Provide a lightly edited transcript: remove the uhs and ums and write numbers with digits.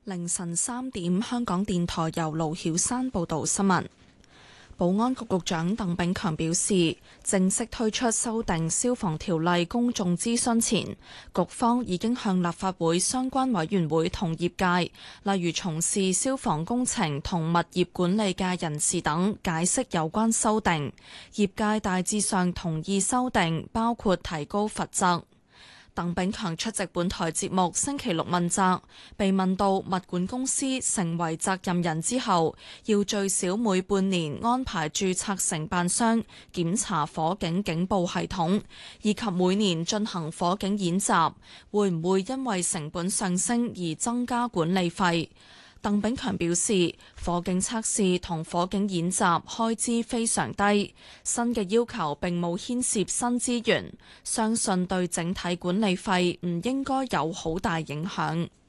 凌晨3點，香港電台由盧曉山報道新聞。保安局局長鄧炳強表示，正式推出修訂消防條例公眾諮詢前，局方已經向立法會相關委員會同業界，例如從事消防工程同物業管理嘅人士等，解釋有關修訂。業界大致上同意修訂，包括提高罰則。鄧炳強出席本台節目星期六問責，被問到物管公司成為責任人之後，要最少每半年安排註冊承辦商檢查火警警報系統，以及每年進行火警演習，會唔會因為成本上升而增加管理費？鄧炳強表示，火警測試同火警演習開支非常低，新嘅要求並冇牽涉新資源，相信對整體管理費唔應該有好大影響。